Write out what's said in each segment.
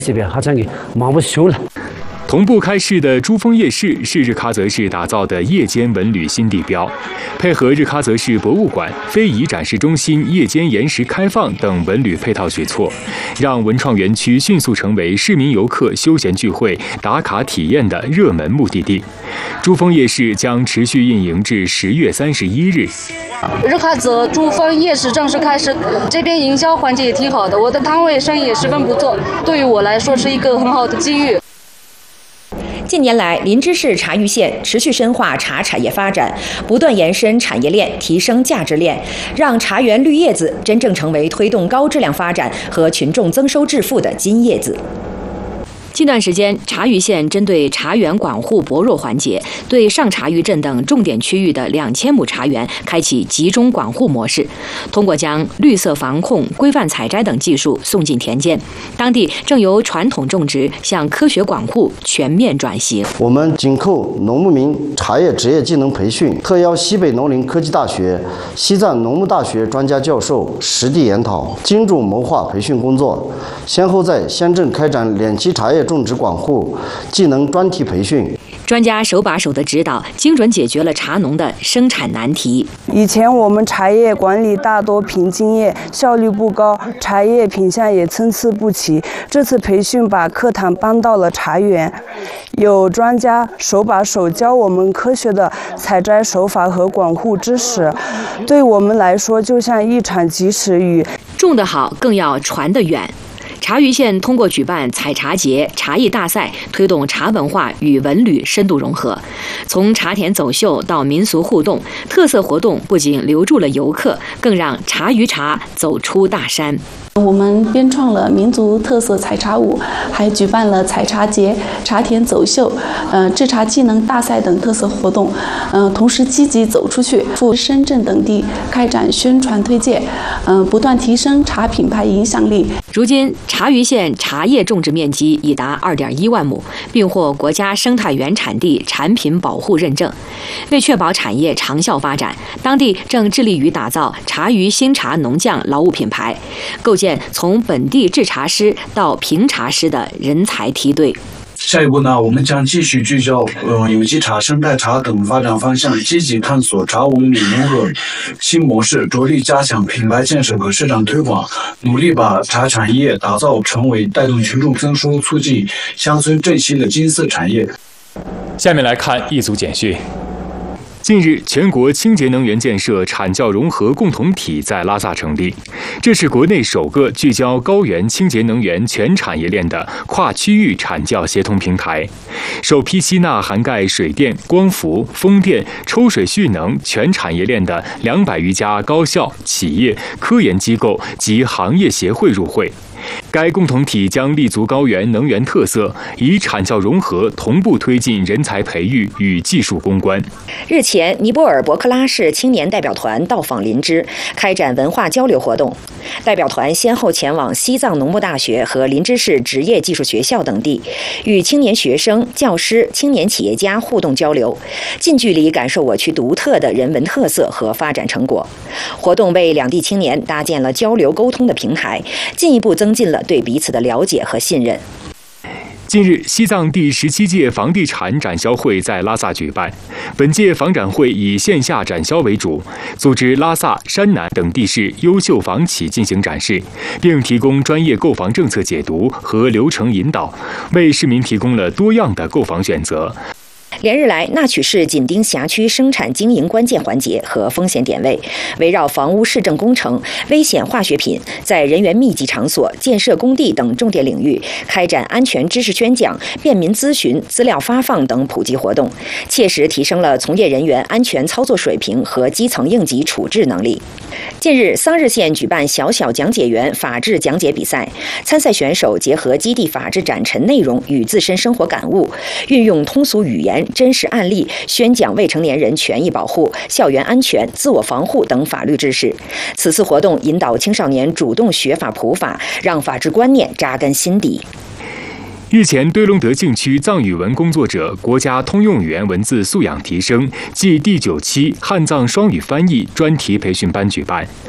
这边好像给忙不休了。 同步开市的珠峰夜市是日喀则市打造的夜间文旅新地标，配合日喀则市博物馆、非遗展示中心夜间延时开放等文旅配套举措，让文创园区迅速成为市民游客休闲聚会、打卡体验的热门目的地。珠峰夜市将持续运营至10月31日。 日喀则珠峰夜市正式开始，这边营销环节也挺好的，我的摊位生意也十分不错，对于我来说是一个很好的机遇。 近年来，林芝市茶余县持续深化茶产业发展，不断延伸产业链，提升价值链，让茶园绿叶子真正成为推动高质量发展和群众增收致富的金叶子。近段时间，茶余县针对茶园管护薄弱环节，对上茶余镇等重点区域的2000亩茶园开启集中管护模式，通过将绿色防控、规范采摘等技术送进田间，当地正由传统种植向科学管护全面转型。 我们紧扣农牧民茶叶职业技能培训，特邀西北农林科技大学、西藏农牧大学专家教授实地研讨，精准谋划培训工作，先后在乡镇开展2期茶叶种植管护技能专题培训， 专家手把手的指导，精准解决了茶农的生产难题。 以前我们茶叶管理大多凭经验，效率不高，茶叶品相也参差不齐。这次培训把课堂搬到了茶园，有专家手把手教我们科学的采摘手法和管护知识，对我们来说就像一场及时雨。 种得好，更要传得远。茶余县通过举办采茶节、茶艺大赛，推动茶文化与文旅深度融合。从茶田走秀到民俗互动，特色活动不仅留住了游客，更让茶余茶走出大山。 我们编创了民族特色采茶舞，还举办了采茶节、茶田走秀、制茶技能大赛等特色活动。同时积极走出去，赴深圳等地开展宣传推介，不断提升茶品牌影响力。 如今，茶余县茶叶种植面积已达2.1万亩，并获国家生态原产地产品保护认证。为确保产业长效发展，当地正致力于打造茶余新茶农匠劳务品牌，构建从本地制茶师到评茶师的人才梯队。 下一步呢，我们将继续聚焦有机茶、生态茶等发展方向，积极探索茶文旅融合新模式，着力加强品牌建设和市场推广，努力把茶产业打造成为带动群众增收、促进乡村振兴的金色产业。 下面来看一组简讯。近日，全国清洁能源建设产教融合共同体在拉萨成立，这是国内首个聚焦高原清洁能源全产业链的跨区域产教协同平台，首批吸纳涵盖水电、光伏、风电、抽水蓄能全产业链的200余家高校、企业、科研机构及行业协会入会。该共同体将立足高原能源特色，以产教融合同步推进人才培育与技术攻关。 日前，尼泊尔博克拉市青年代表团到访林芝，开展文化交流活动。代表团先后前往西藏农牧大学和林芝市职业技术学校等地，与青年学生、教师、青年企业家互动交流，近距离感受我区独特的人文特色和发展成果。活动为两地青年搭建了交流沟通的平台，进一步增进了对彼此的了解和信任。 近日，西藏第17届房地产展销会在拉萨举办。本届房展会以线下展销为主，组织拉萨、山南等地市优秀房企进行展示，并提供专业购房政策解读和流程引导，为市民提供了多样的购房选择。 连日来，纳曲市紧盯辖区生产经营关键环节和风险点位，围绕房屋市政工程、危险化学品、在人员密集场所、建设工地等重点领域，开展安全知识宣讲、便民咨询、资料发放等普及活动，切实提升了从业人员安全操作水平和基层应急处置能力。近日，桑日县举办小小讲解员法治讲解比赛，参赛选手结合基地法治展陈内容与自身生活感悟，运用通俗语言、真实案例宣讲未成年人权益保护、校园安全、自我防护等法律知识。此次活动引导青少年主动学法普法，让法治观念扎根心底。 日前，堆龙德境区藏语文工作者国家通用语言文字素养提升暨第9期汉藏双语翻译专题培训班举办。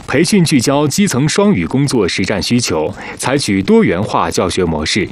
培训聚焦基层双语工作实战需求，采取多元化教学模式，